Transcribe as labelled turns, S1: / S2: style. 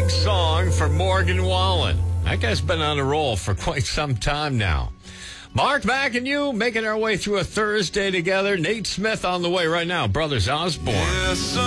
S1: big song for Morgan Wallen. That guy's been on a roll for quite some time now. Mark, Mac, and you making our way through a Thursday together. Nate Smith on the way right now. Brothers Osborne.
S2: Yes,